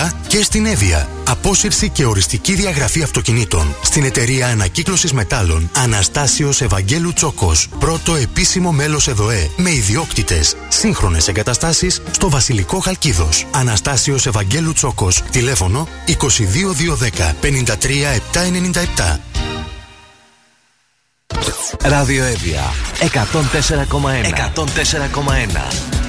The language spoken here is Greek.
Τώρα και στην Εύβοια. Απόσυρση και οριστική διαγραφή αυτοκινήτων. Στην εταιρεία ανακύκλωσης μετάλλων Αναστάσιος Ευαγγέλου Τσόκος. Πρώτο επίσημο μέλος ΕΔΟΕ. Με ιδιόκτητες. Σύγχρονες εγκαταστάσεις στο Βασιλικό Χαλκίδος. Αναστάσιος Ευαγγέλου Τσόκος. Τηλέφωνο 22210 53797. Ράδιο Εύβοια 104,1.